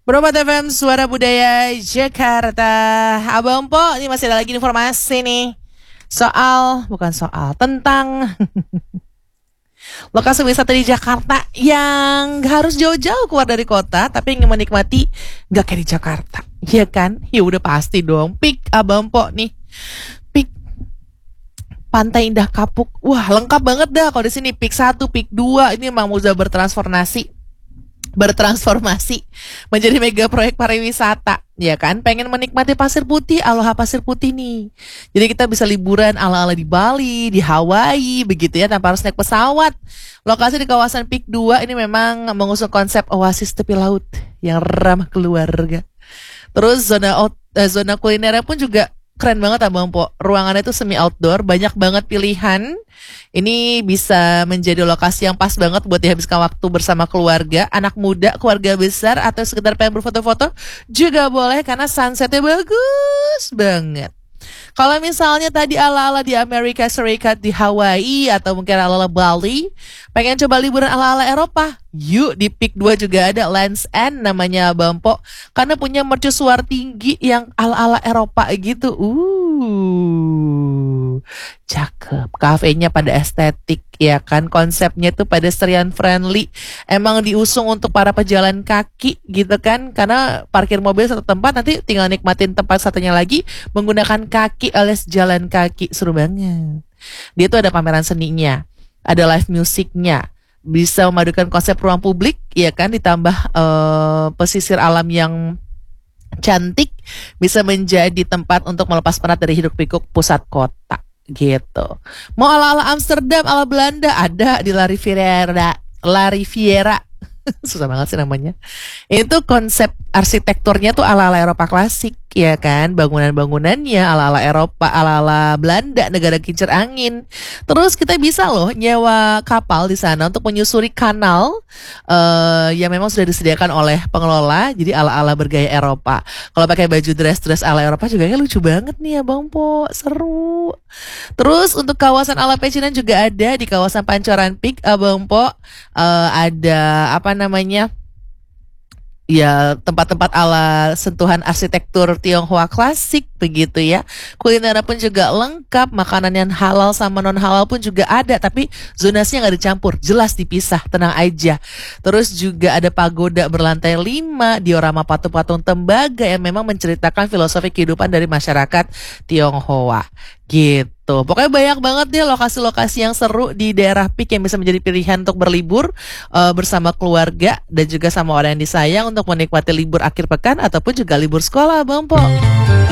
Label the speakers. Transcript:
Speaker 1: Berobat FM Suara Budaya Jakarta. Abang Po, ini masih ada lagi informasi nih. Tentang lokasi wisata di Jakarta yang gak harus jauh-jauh keluar dari kota, tapi ingin menikmati gak kayak di Jakarta. Iya kan? Ya udah pasti dong. Pik Abang Po nih. Pik Pantai Indah Kapuk. Wah, lengkap banget dah kalau di sini. Pik 1, Pik 2 ini memang udah bertransformasi menjadi mega proyek pariwisata, ya kan? Pengen menikmati pasir putih, aloha pasir putih nih. Jadi kita bisa liburan ala-ala di Bali, di Hawaii, begitu ya, tanpa harus naik pesawat. Lokasi di kawasan Pik 2 ini memang mengusung konsep oasis tepi laut yang ramah keluarga. Terus zona kulinernya pun juga keren banget Abang Po. Ruangannya itu semi outdoor, banyak banget pilihan. Ini bisa menjadi lokasi yang pas banget buat dihabiskan waktu bersama keluarga, anak muda, keluarga besar, atau sekedar pengen berfoto-foto juga boleh karena sunsetnya bagus banget. Kalau misalnya tadi ala-ala di Amerika Serikat, di Hawaii, atau mungkin ala-ala Bali, pengen coba liburan ala-ala Eropa, yuk di Pik 2 juga ada Lands End namanya Abang Po, karena punya mercusuar tinggi yang ala-ala Eropa gitu. Cakep. Kafenya pada estetik, ya kan? Konsepnya tuh pedestrian friendly. Emang diusung untuk para pejalan kaki gitu kan? Karena parkir mobil satu tempat, nanti tinggal nikmatin tempat satunya lagi menggunakan kaki alias jalan kaki. Seru banget. Dia tuh ada pameran seninya, ada live musiknya, bisa memadukan konsep ruang publik, ya kan? Ditambah pesisir alam yang cantik, bisa menjadi tempat untuk melepas penat dari hiruk pikuk pusat kota gitu. Mau ala-ala Amsterdam, ala Belanda, ada di La Riviera. Susah banget sih namanya. Itu konsep arsitekturnya tuh ala-ala Eropa klasik, ya kan? Bangunan-bangunannya ala-ala Eropa, ala-ala Belanda, negara kincir angin. Terus kita bisa loh nyewa kapal di sana untuk menyusuri kanal yang memang sudah disediakan oleh pengelola, jadi ala-ala bergaya Eropa. Kalau pakai baju dress ala Eropa juga kayak lucu banget nih ya Bang Po, seru. Terus untuk kawasan ala pecinan juga ada di kawasan Pancoran Pik, Abang Po. Ada apa namanya? Ya, tempat-tempat ala sentuhan arsitektur Tionghoa klasik begitu ya. Kuliner pun juga lengkap, makanan yang halal sama non halal pun juga ada, tapi zonasinya nggak dicampur, jelas dipisah, tenang aja. Terus juga ada pagoda berlantai 5, diorama patung-patung tembaga yang memang menceritakan filosofi kehidupan dari masyarakat Tionghoa gitu. Pokoknya banyak banget nih lokasi-lokasi yang seru di daerah Pik yang bisa menjadi pilihan untuk berlibur bersama keluarga dan juga sama orang yang disayang untuk menikmati libur akhir pekan ataupun juga libur sekolah, Bang Po.